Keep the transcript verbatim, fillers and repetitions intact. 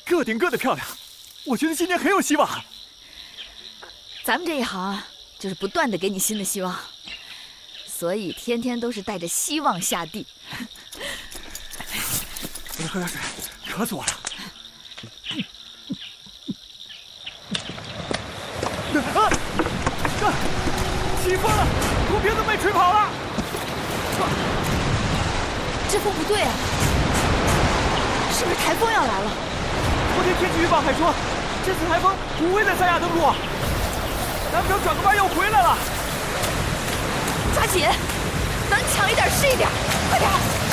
个顶个的漂亮，我觉得今年很有希望。 咱们这一行就是不断的给你新的希望，所以天天都是带着希望下地。 我喝点水，渴死我了。啊！啊！起风了，空瓶子被吹跑了。 这风不对啊，是不是台风要来了？ 昨天天气预报还说，这次台风不会在三亚登陆，难不成转个弯又回来了？ 抓紧，咱抢一点是一点，快点！